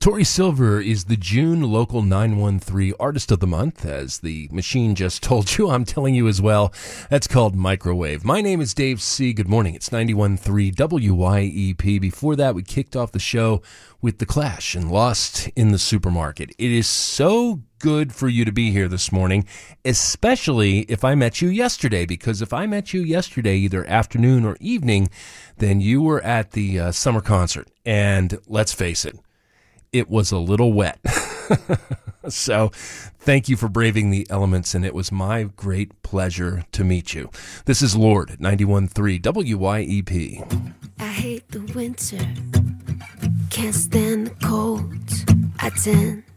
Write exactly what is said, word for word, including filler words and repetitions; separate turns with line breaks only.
Tori Silver is the June Local nine one three Artist of the Month. As the machine just told you, I'm telling you as well. That's called Microwave. My name is Dave C. Good morning. It's ninety-one point three W Y E P. Before that, we kicked off the show with The Clash and Lost in the Supermarket. It is so good for you to be here this morning, especially if I met you yesterday, because if I met you yesterday, either afternoon or evening, then you were at the uh, summer concert. And let's face it, it was a little wet. So thank you for braving the elements, and it was my great pleasure to meet you. This is Lord at ninety-one point three W Y E P.
I hate the winter, can't stand the cold. I tend